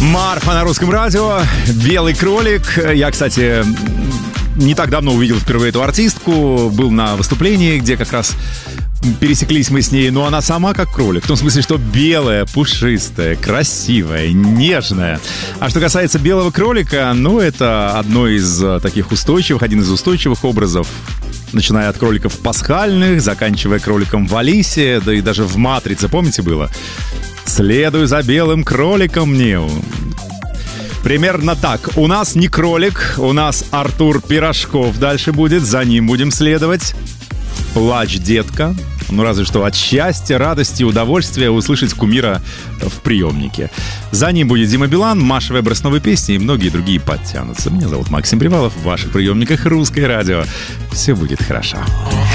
Марфа на русском радио, «Белый кролик». Я, кстати, не так давно увидел впервые эту артистку. Был на выступлении, где как раз пересеклись мы с ней. Но она сама как кролик. В том смысле, что белая, пушистая, красивая, нежная. А что касается белого кролика, ну, это один из устойчивых образов. Начиная от кроликов пасхальных, заканчивая кроликом в Алисе, да и даже в «Матрице», помните, было? «Следуй за белым кроликом, Нео». Примерно так. У нас не кролик, у нас Артур Пирожков дальше будет, за ним будем следовать. «Плачь, детка». Ну, разве что от счастья, радости, удовольствия услышать кумира в приемнике. За ним будет Дима Билан, Маша Вебер с новой песней и многие другие подтянутся. Меня зовут Максим Привалов. В ваших приемниках «Русское радио». Все будет хорошо.